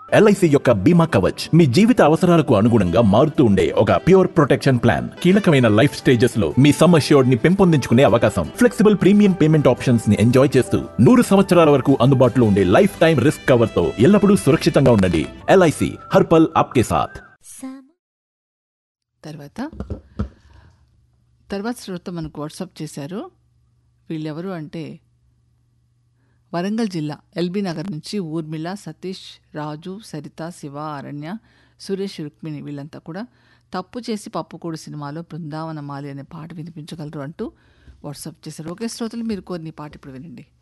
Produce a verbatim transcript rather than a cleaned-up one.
LIC యొక్క బీమా కవచ్ మీ జీవిత అవసరాలకు అనుగుణంగా మారుతూ ఉండే ఒక ప్యూర్ ప్రొటెక్షన్ ప్లాన్. కీలకమైన లైఫ్ స్టేజెస్ లో మీ సమ్ అష్యూర్డ్ ని పెంపొందించుకునే అవకాశం, ఫ్లెక్సిబుల్ ప్రీమియం పేమెంట్ ఆప్షన్స్ ని ఎంజాయ్ చేస్తూ నూరు సంవత్సరాల వరకు అందుబాటులో ఉండే లైఫ్ టైం రిస్క్ కవర్ తో ఎల్లప్పుడూ సురక్షితంగా ఉండండి. ఎల్ఐసి హర్పల్ ఆప్కే సాథ్. తర్వాత తర్వాత శ్రోత మనకు వాట్సాప్ చేశారు. వీళ్ళెవరు అంటే వరంగల్ జిల్లా ఎల్బీ నగర్ నుంచి ఊర్మిళ, సతీష్, రాజు, సరిత, శివ, అరణ్య, సురేష్, రుక్మిణి వీళ్ళంతా కూడా తప్పు చేసి పప్పుకూడు సినిమాలో బృందావనమాలి అనే పాట వినిపించగలరు అంటూ వాట్సాప్ చేశారు. ఒకే శ్రోతలు మీరు కొన్ని పాట ఇప్పుడు వినండి.